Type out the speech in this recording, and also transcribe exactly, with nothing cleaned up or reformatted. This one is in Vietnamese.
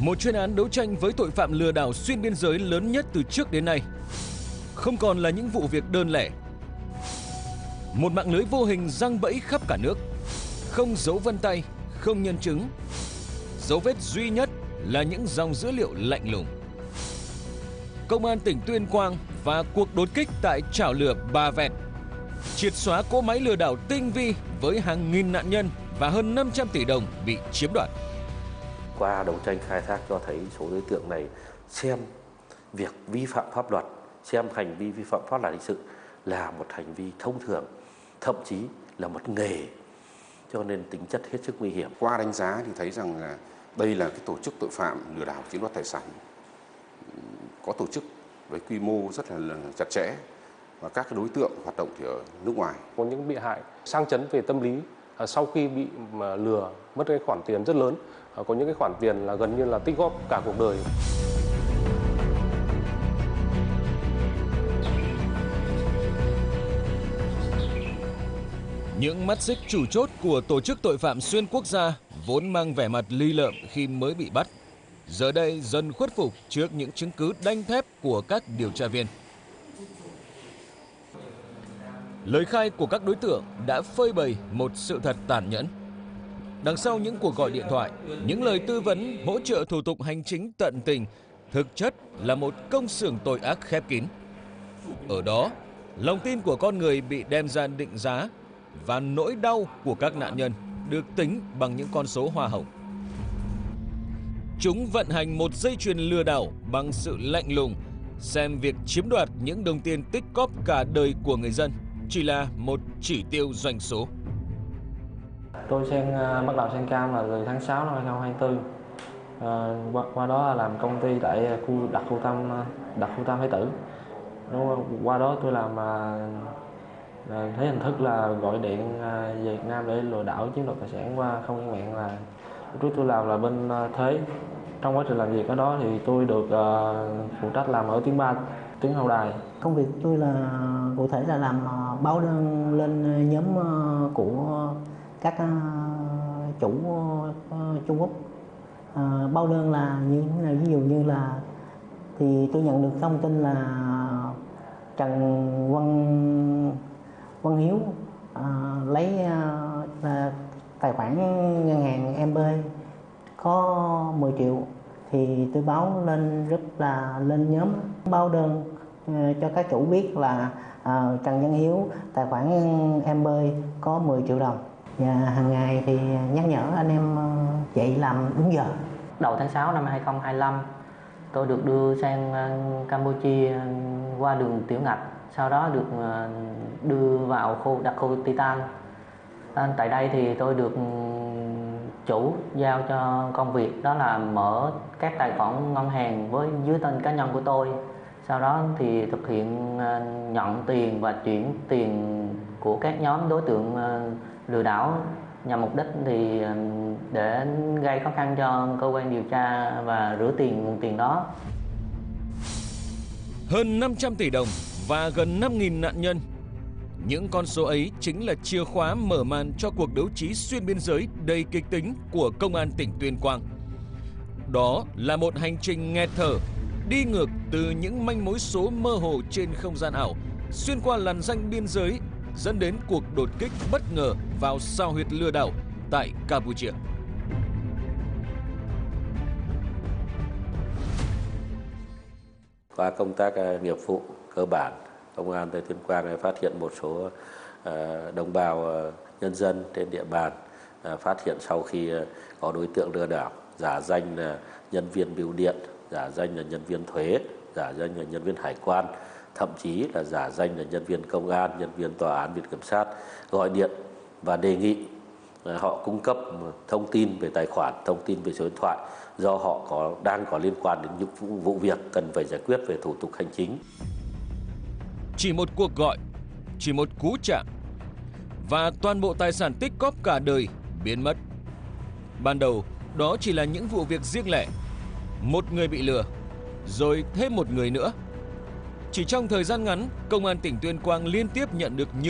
Một chuyên án đấu tranh với tội phạm lừa đảo xuyên biên giới lớn nhất từ trước đến nay. Không còn là những vụ việc đơn lẻ. Một mạng lưới vô hình giăng bẫy khắp cả nước. Không dấu vân tay, không nhân chứng. Dấu vết duy nhất là những dòng dữ liệu lạnh lùng. Công an tỉnh Tuyên Quang và cuộc đột kích tại Chảo Lửa Bà Vẹt triệt xóa cỗ máy lừa đảo tinh vi với hàng nghìn nạn nhân và hơn năm trăm tỷ đồng bị chiếm đoạt. Qua đấu tranh khai thác cho thấy số đối tượng này xem việc vi phạm pháp luật, xem hành vi vi phạm pháp luật hình sự là một hành vi thông thường, thậm chí là một nghề, cho nên tính chất hết sức nguy hiểm. Qua đánh giá thì thấy rằng là đây là cái tổ chức tội phạm lừa đảo chiếm đoạt tài sản có tổ chức với quy mô rất là chặt chẽ, và các cái đối tượng hoạt động thì ở nước ngoài. Có những bị hại sang chấn về tâm lý sau khi bị mà lừa mất cái khoản tiền rất lớn, có những cái khoản tiền là gần như là tích góp cả cuộc đời. Những mắt xích chủ chốt của tổ chức tội phạm xuyên quốc gia vốn mang vẻ mặt ly lợm khi mới bị bắt, giờ đây dần khuất phục trước những chứng cứ đanh thép của các điều tra viên. Lời khai của các đối tượng đã phơi bày một sự thật tàn nhẫn. Đằng sau những cuộc gọi điện thoại, những lời tư vấn hỗ trợ thủ tục hành chính tận tình, thực chất là một công xưởng tội ác khép kín. Ở đó, lòng tin của con người bị đem ra định giá và nỗi đau của các nạn nhân được tính bằng những con số hoa hồng. Chúng vận hành một dây chuyền lừa đảo bằng sự lạnh lùng, xem việc chiếm đoạt những đồng tiền tích cóp cả đời của người dân chỉ là một chỉ tiêu doanh số. Tôi sang bắt đầu sang Cam là từ tháng sáu năm hai nghìn không trăm hai mươi tư. À, qua, qua đó làm công ty tại khu đặc khu Tam đặc khu Tam Thái Tử. Nó, qua đó tôi làm à, thấy hình thức là gọi điện à, về Việt Nam để lừa đảo chiếm đoạt tài sản qua không gian mạng. Là lúc trước tôi làm là bên à, thuế. Trong quá trình làm việc ở đó thì tôi được à, phụ trách làm ở tiếng ba, tiếng hậu đài. Công việc của tôi là cụ thể là làm uh, báo đơn lên nhóm uh, của các uh, chủ uh, Trung Quốc. Uh, báo đơn là như thế nào, ví dụ như là thì tôi nhận được thông tin là Trần Văn Văn Hiếu uh, lấy uh, là tài khoản ngân hàng em bê có mười triệu, thì tôi báo lên rất là lên nhóm báo đơn cho các chủ biết là uh, Trần Văn Hiếu tài khoản em bê có mười triệu đồng, và hàng ngày thì nhắc nhở anh em uh, dậy làm đúng giờ. Đầu tháng sáu năm hai nghìn không trăm hai mươi lăm, tôi được đưa sang uh, Campuchia qua đường tiểu ngạch, sau đó được uh, đưa vào khu đặc khu Titan. À, tại đây thì tôi được chủ giao cho công việc đó là mở các tài khoản ngân hàng với dưới tên cá nhân của tôi. Sau đó thì thực hiện nhận tiền và chuyển tiền của các nhóm đối tượng lừa đảo nhằm mục đích thì để gây khó khăn cho cơ quan điều tra và rửa tiền nguồn tiền đó. Hơn năm trăm tỷ đồng và gần năm nghìn nạn nhân. Những con số ấy chính là chìa khóa mở màn cho cuộc đấu trí xuyên biên giới đầy kịch tính của Công an tỉnh Tuyên Quang. Đó là một hành trình nghẹt thở, đi ngược từ những manh mối số mơ hồ trên không gian ảo, xuyên qua lằn ranh biên giới, dẫn đến cuộc đột kích bất ngờ vào sao huyệt lừa đảo tại Campuchia. Qua công tác nghiệp vụ cơ bản, Công an tỉnh Tuyên Quang đã phát hiện một số đồng bào nhân dân trên địa bàn phát hiện sau khi có đối tượng lừa đảo giả danh là nhân viên bưu điện, giả danh là nhân viên thuế, giả danh là nhân viên hải quan, thậm chí là giả danh là nhân viên công an, nhân viên tòa án, viện kiểm sát, gọi điện và đề nghị họ cung cấp thông tin về tài khoản, thông tin về số điện thoại do họ có đang có liên quan đến những vụ việc cần phải giải quyết về thủ tục hành chính. Chỉ một cuộc gọi, chỉ một cú chạm và toàn bộ tài sản tích cóp cả đời biến mất. Ban đầu đó chỉ là những vụ việc riêng lẻ, một người bị lừa, rồi thêm một người nữa. Chỉ trong thời gian ngắn, Công an tỉnh Tuyên Quang liên tiếp nhận được nhiều